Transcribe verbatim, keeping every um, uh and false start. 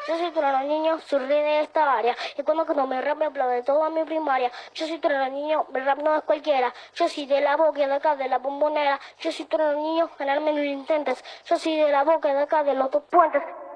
Yo soy trueno niño, soy rey de esta área. Y cuando cuando me rap me aplaude toda mi primaria. Yo soy trueno niño, mi rap no es cualquiera. Yo soy de la boca de acá, de la bombonera. Yo soy trueno niño, ganarme no lo intentes. Yo soy de la boca de acá, de los dos puentes.